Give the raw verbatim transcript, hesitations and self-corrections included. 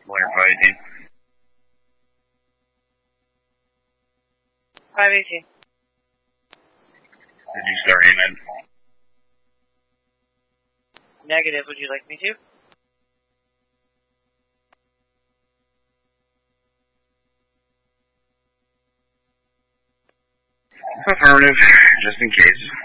Lawyer five eighteen. five eighteen. Did you start aiming? Negative, would you like me to? Affirmative, just in case.